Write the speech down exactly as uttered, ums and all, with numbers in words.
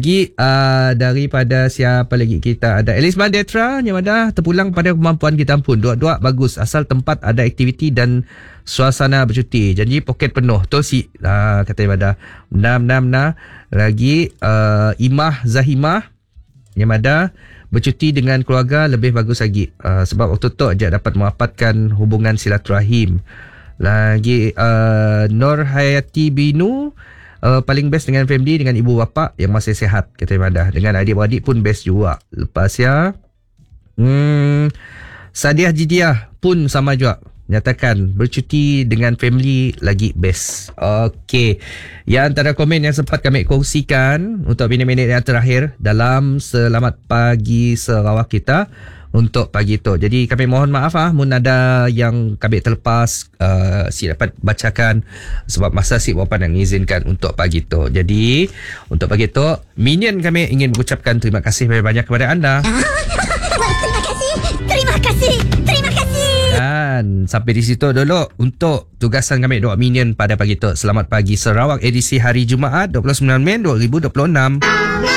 lagi uh, daripada siapa lagi kita ada Elisman Detra yang ada terpulang pada kemampuan kita pun. Dua-dua bagus asal tempat ada aktiviti dan suasana bercuti. Janji poket penuh. Tu si uh, kata pada benar-benar lagi uh, Imah Zahimah yang ada bercuti dengan keluarga lebih bagus lagi. Uh, sebab waktu tu aja dapat merapatkan hubungan silaturahim. Lagi uh, Nur Hayati Binu Uh, paling best dengan family, dengan ibu bapa yang masih sihat, kata Imadah. Dengan adik-beradik pun best juga. Lepas ya hmm, Sadiah Jidiah pun sama juga, nyatakan bercuti dengan family lagi best. Okey, yang antara komen yang sempat kami kongsikan untuk minit-minit yang terakhir dalam Selamat Pagi Sarawak kita untuk pagi tu. Jadi kami mohon maaf ah mun ada yang kami terlepas, uh, si dapat bacakan sebab masa si bapa nak mengizinkan untuk pagi tu. Jadi untuk pagi tu Minion kami ingin mengucapkan terima kasih banyak kepada anda. Terima kasih. Terima kasih. Terima kasih. Dan sampai di situ dulu untuk tugasan kami Doa Minion pada pagi tu. Selamat Pagi Sarawak edisi hari Jumaat dua puluh sembilan Mei dua ribu dua puluh enam.